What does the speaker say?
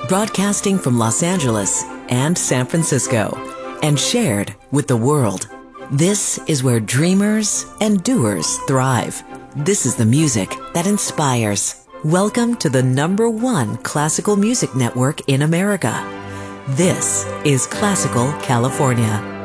broadcasting from Los Angeles and San Francisco, and shared with the world. This is where dreamers and doers thrive. This is the music that inspires. Welcome to the #1 classical music network in America. This is Classical California.